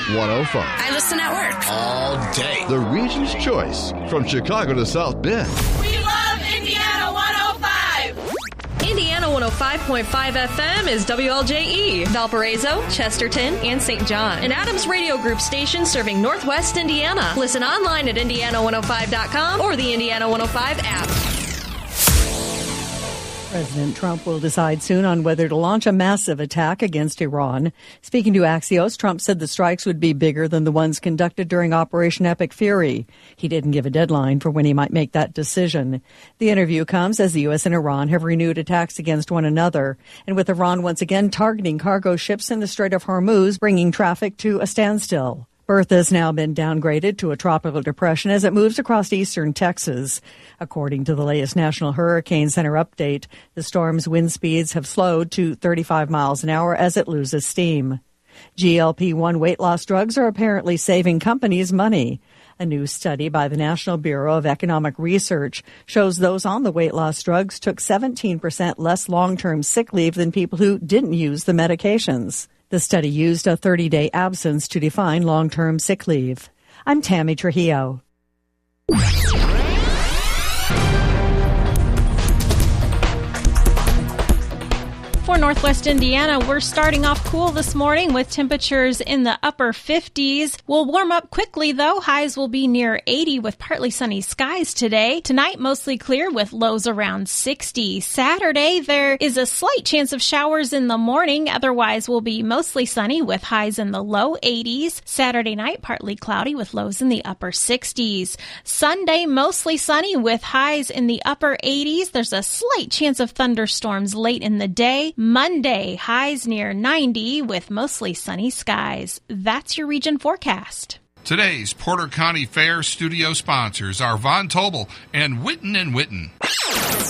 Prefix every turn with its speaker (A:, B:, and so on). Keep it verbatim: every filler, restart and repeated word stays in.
A: one oh five.
B: I listen at work.
C: All day.
A: The region's choice from Chicago to South Bend.
D: We love Indiana one oh five.
E: Indiana one oh five point five F M is W L J E, Valparaiso, Chesterton, and Saint John. An Adams Radio Group station serving Northwest Indiana. Listen online at indiana one oh five dot com or the Indiana one oh five app.
F: President Trump will decide soon on whether to launch a massive attack against Iran. Speaking to Axios, Trump said the strikes would be bigger than the ones conducted during Operation Epic Fury. He didn't give a deadline for when he might make that decision. The interview comes as the U S and Iran have renewed attacks against one another, and with Iran once again targeting cargo ships in the Strait of Hormuz, bringing traffic to a standstill. Bertha has now been downgraded to a tropical depression as it moves across eastern Texas. According to the latest National Hurricane Center update, the storm's wind speeds have slowed to thirty-five miles an hour as it loses steam. G L P one weight loss drugs are apparently saving companies money. A new study by the National Bureau of Economic Research shows those on the weight loss drugs took seventeen percent less long-term sick leave than people who didn't use the medications. The study used a thirty-day absence to define long-term sick leave. I'm Tammy Trujillo.
G: For Northwest Indiana, we're starting off cool this morning with temperatures in the upper fifties. We'll warm up quickly, though. Highs will be near eighty with partly sunny skies today. Tonight, mostly clear with lows around sixty. Saturday, there is a slight chance of showers in the morning. Otherwise, will be mostly sunny with highs in the low eighties. Saturday night, partly cloudy with lows in the upper sixties. Sunday, mostly sunny with highs in the upper eighties. There's a slight chance of thunderstorms late in the day. Monday, highs near ninety with mostly sunny skies. That's your region forecast.
H: Today's Porter County Fair studio sponsors are Von Tobel and Witten and Witten.